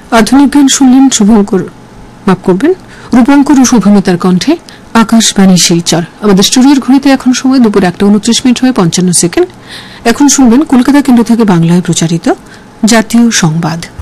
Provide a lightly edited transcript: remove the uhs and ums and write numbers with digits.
আধুনিক গান শুনলেন শুভঙ্কর, মাফ করবেন, রূপঙ্কর ও শুভমিতার কণ্ঠে আকাশবাণী শিলচর। আমাদের স্টুডিওর ঘড়িতে এখন সময় দুপুর 1:29 হয়ে 55 সেকেন্ড। এখন শুনবেন কলকাতা কেন্দ্র থেকে বাংলায় প্রচারিত জাতীয় সংবাদ।